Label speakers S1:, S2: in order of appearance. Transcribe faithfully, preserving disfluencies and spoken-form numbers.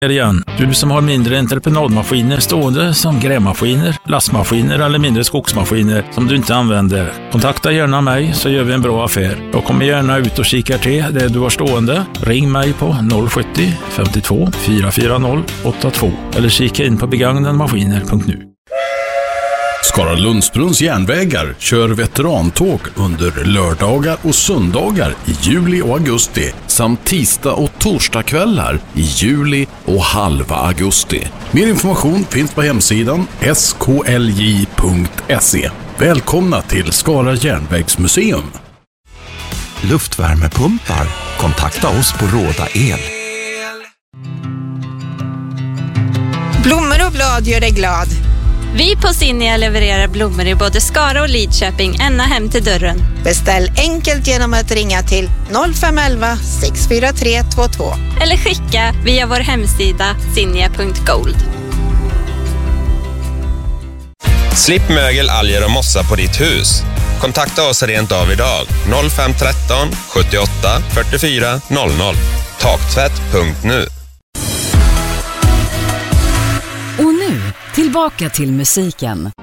S1: Igen. Du som har mindre entreprenadmaskiner stående som grävmaskiner, lastmaskiner eller mindre skogsmaskiner som du inte använder. Kontakta gärna mig så gör vi en bra affär. Jag kommer gärna ut och kikar till det du har stående. Ring mig på noll sjuttio femtiotvå fyra fyra noll åtta två eller kika in på begagnadmaskiner punkt nu.
S2: Skara Lundsbrunns järnvägar kör veterantåg under lördagar och söndagar i juli och augusti samt tisdag och torsdagskvällar i juli och halva augusti. Mer information finns på hemsidan s k l j punkt se. Välkomna till Skara järnvägsmuseum.
S3: Luftvärmepumpar. Kontakta oss på Råda El.
S4: Blommor och blad gör dig glad.
S5: Vi på Sinja levererar blommor i både Skara och Lidköping ända hem till dörren.
S4: Beställ enkelt genom att ringa till noll fem ett ett sex fyra tre två två.
S5: Eller skicka via vår hemsida sinja punkt gold.
S6: Slipp mögel, alger och mossa på ditt hus. Kontakta oss rent av idag. noll fem ett tre sjuttioåtta fyrtiofyra noll noll. Taktvätt punkt nu.
S7: Och nu, tillbaka till musiken.